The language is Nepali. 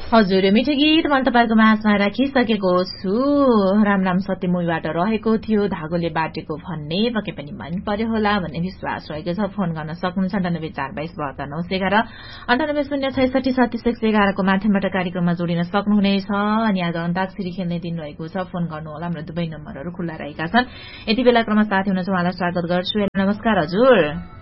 हजुर मिठो गीत मन तपाईको माझमा राखिसकेको छु। राम राम सत्य मूवीबाट रहेको थियो धागोले बाटेको भन्ने पक्कै पनि मन पर्यो होला भन्ने विश्वास रहेको छ। फोन गर्न सक्नुहुन्छ 9842272911 9806676611 को माध्यमबाट कार्यक्रममा जोडिन सक्नुहुनेछ। अनि आज अन्ताक्षरी खेल्ने दिन रहेको छ। फोन गर्नुहोला, हाम्रो दुवै नम्बरहरू खुल्ला रहेका छन्। यति बेला क्रममा साथी हुनुहुन्छ, उहाँलाई स्वागत गर्छु। नमस्कार हजुर।